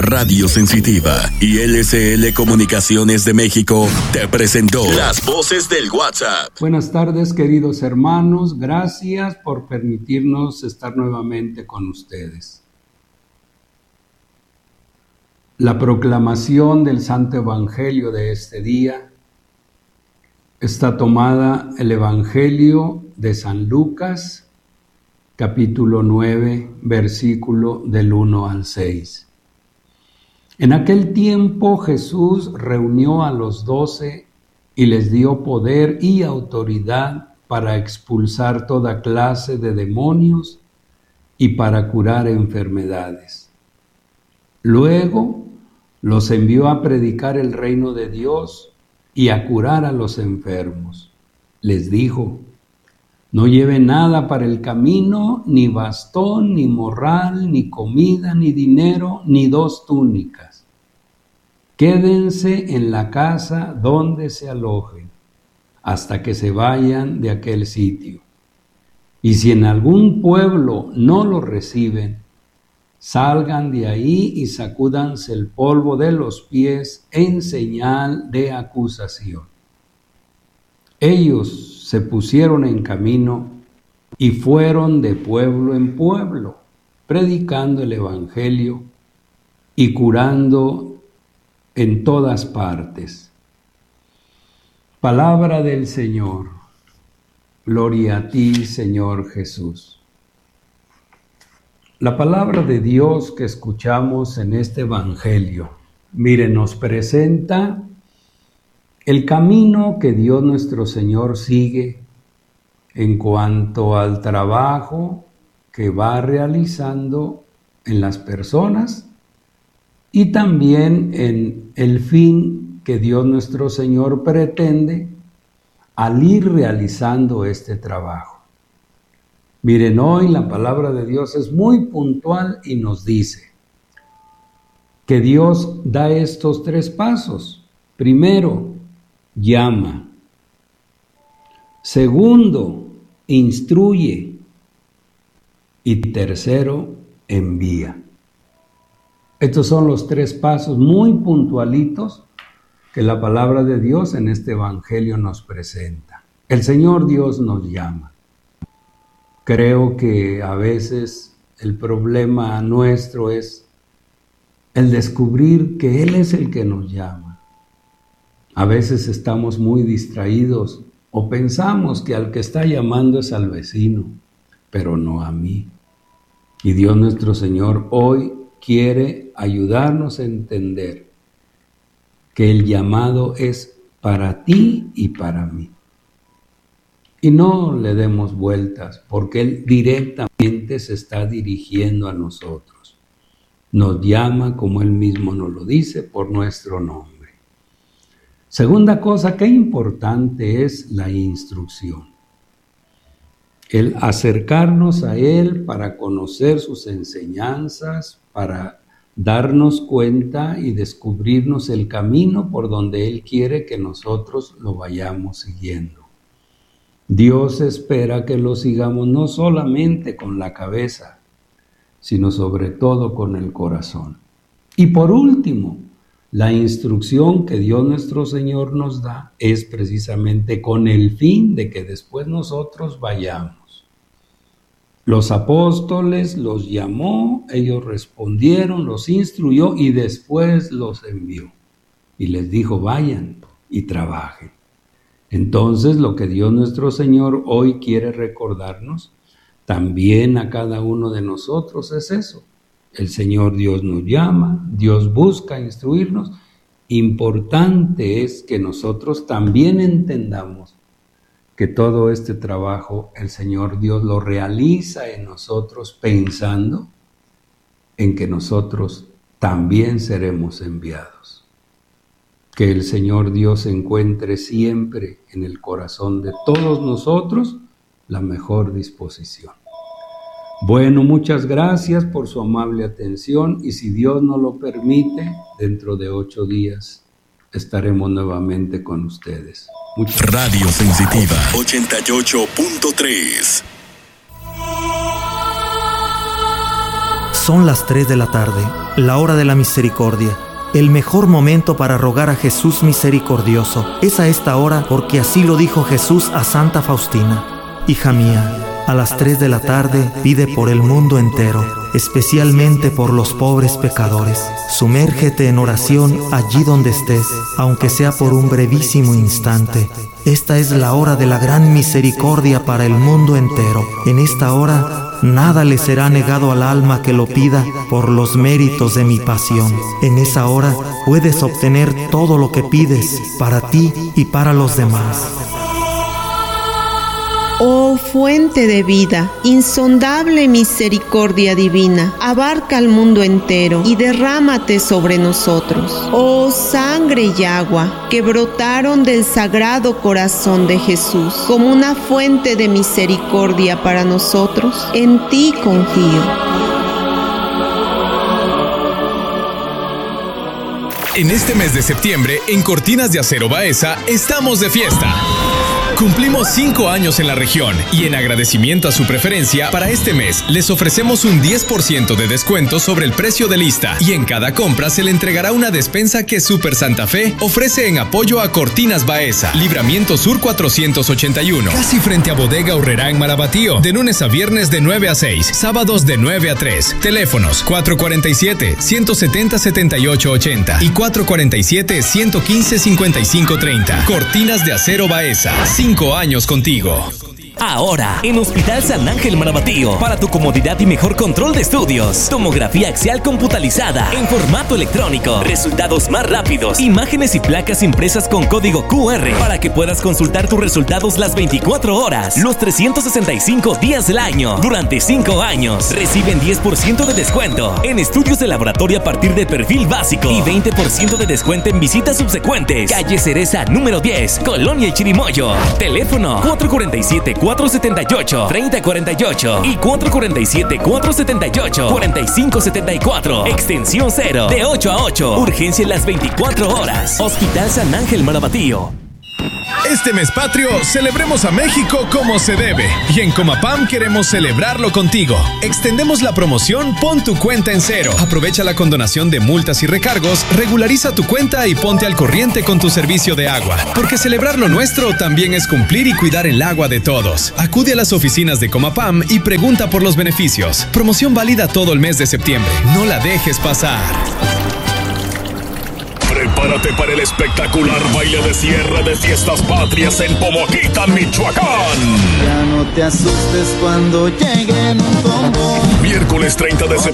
Radio Sensitiva y LCL Comunicaciones de México te presentó Las Voces del WhatsApp. Buenas tardes, queridos hermanos. Gracias por permitirnos estar nuevamente con ustedes. La proclamación del Santo Evangelio de este día está tomada el Evangelio de San Lucas, capítulo 9, versículo del 1 al 6. En aquel tiempo Jesús reunió a los 12 y les dio poder y autoridad para expulsar toda clase de demonios y para curar enfermedades. Luego los envió a predicar el reino de Dios y a curar a los enfermos. Les dijo: no lleven nada para el camino, ni bastón, ni morral, ni comida, ni dinero, ni 2 túnicas. Quédense en la casa donde se alojen, hasta que se vayan de aquel sitio. Y si en algún pueblo no lo reciben, salgan de ahí y sacúdanse el polvo de los pies en señal de acusación. Ellos se pusieron en camino y fueron de pueblo en pueblo, predicando el Evangelio y curando en todas partes. Palabra del Señor. Gloria a ti, Señor Jesús. La palabra de Dios que escuchamos en este Evangelio, nos presenta el camino que Dios nuestro Señor sigue en cuanto al trabajo que va realizando en las personas y también en el fin que Dios nuestro Señor pretende al ir realizando este trabajo. Hoy la palabra de Dios es muy puntual y nos dice que Dios da estos 3 pasos. Primero, llama. Segundo, instruye. Y tercero, envía. Estos son los 3 pasos muy puntualitos que la palabra de Dios en este Evangelio nos presenta. El Señor Dios nos llama. Creo que a veces el problema nuestro es el descubrir que Él es el que nos llama. A veces estamos muy distraídos o pensamos que al que está llamando es al vecino, pero no a mí. Y Dios nuestro Señor hoy quiere ayudarnos a entender que el llamado es para ti y para mí. Y no le demos vueltas, porque Él directamente se está dirigiendo a nosotros. Nos llama, como Él mismo nos lo dice, por nuestro nombre. Segunda cosa, qué importante es la instrucción. El acercarnos a Él para conocer sus enseñanzas, para darnos cuenta y descubrirnos el camino por donde Él quiere que nosotros lo vayamos siguiendo. Dios espera que lo sigamos no solamente con la cabeza, sino sobre todo con el corazón. Y por último, la instrucción que Dios nuestro Señor nos da es precisamente con el fin de que después nosotros vayamos. Los apóstoles los llamó, ellos respondieron, los instruyó y después los envió. Y les dijo: vayan y trabajen. Entonces, lo que Dios nuestro Señor hoy quiere recordarnos, también a cada uno de nosotros, es eso. El Señor Dios nos llama, Dios busca instruirnos. Importante es que nosotros también entendamos que todo este trabajo el Señor Dios lo realiza en nosotros pensando en que nosotros también seremos enviados. Que el Señor Dios encuentre siempre en el corazón de todos nosotros la mejor disposición. Bueno, muchas gracias por su amable atención y si Dios nos lo permite, dentro de 8 días estaremos nuevamente con ustedes. Radio Sensitiva 88.3 Son las 3 de la tarde, la hora de la misericordia. El mejor momento para rogar a Jesús misericordioso es a esta hora, porque así lo dijo Jesús a Santa Faustina. Hija mía, a las 3 de la tarde pide por el mundo entero, especialmente por los pobres pecadores. Sumérgete en oración allí donde estés, aunque sea por un brevísimo instante. Esta es la hora de la gran misericordia para el mundo entero. En esta hora nada le será negado al alma que lo pida por los méritos de mi pasión. En esa hora puedes obtener todo lo que pides para ti y para los demás. Oh fuente de vida, insondable misericordia divina, abarca al mundo entero y derrámate sobre nosotros. Oh sangre y agua que brotaron del sagrado corazón de Jesús como una fuente de misericordia para nosotros, en ti confío. En este mes de septiembre, en Cortinas de Acero Baeza, estamos de fiesta. Cumplimos 5 años en la región y en agradecimiento a su preferencia, para este mes les ofrecemos un 10% de descuento sobre el precio de lista y en cada compra se le entregará una despensa que Super Santa Fe ofrece en apoyo a Cortinas Baeza, Libramiento Sur 481, casi frente a Bodega Aurrerá en Marabatío, de lunes a viernes de 9 a 6, sábados de 9 a 3. Teléfonos 447-170-7880 y 447-115-5530. Cortinas de Acero Baeza. 5 años contigo. Ahora, en Hospital San Ángel Marabatío, para tu comodidad y mejor control de estudios. Tomografía axial computarizada en formato electrónico. Resultados más rápidos. Imágenes y placas impresas con código QR para que puedas consultar tus resultados las 24 horas, los 365 días del año. Durante 5 años, reciben 10% de descuento en estudios de laboratorio a partir del perfil básico y 20% de descuento en visitas subsecuentes. Calle Cereza, número 10, Colonia El Chirimoyo. Teléfono 447-478-3048 y 447-478-4574. Extensión 0, de 8 a 8. Urgencia en las 24 horas. Hospital San Ángel Marabatío. Este mes patrio, celebremos a México como se debe. Y en Comapam queremos celebrarlo contigo. Extendemos la promoción Pon tu cuenta en cero. Aprovecha la condonación de multas y recargos, regulariza tu cuenta y ponte al corriente con tu servicio de agua. Porque celebrar lo nuestro también es cumplir y cuidar el agua de todos. Acude a las oficinas de Comapam y pregunta por los beneficios. Promoción válida todo el mes de septiembre. No la dejes pasar. Prepárate para el espectacular baile de cierre de Fiestas Patrias en Pomoquita, Michoacán. Ya no te asustes cuando lleguen un tombo. Miércoles 30 de septiembre.